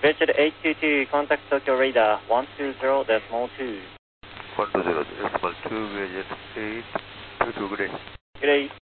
Richard 822, contact Tokyo radar 120.2. 120.2, Vietjet 822, good day. Good day.